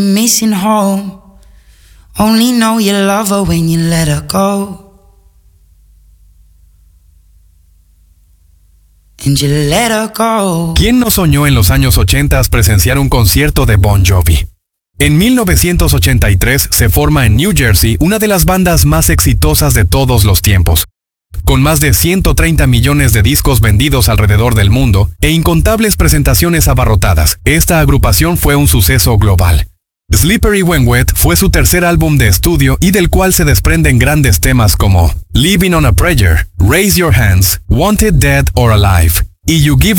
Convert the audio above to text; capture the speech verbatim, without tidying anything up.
Missing home. Only know you love her when you let her go. And you let her go. ¿Quién no soñó en los años ochenta presenciar un concierto de Bon Jovi? En mil novecientos ochenta y tres se forma en New Jersey una de las bandas más exitosas de todos los tiempos. Con más de ciento treinta millones de discos vendidos alrededor del mundo e incontables presentaciones abarrotadas, esta agrupación fue un suceso global. Slippery When Wet fue su tercer álbum de estudio y del cual se desprenden grandes temas como Living on a Prayer, Raise Your Hands, Wanted Dead or Alive y You Give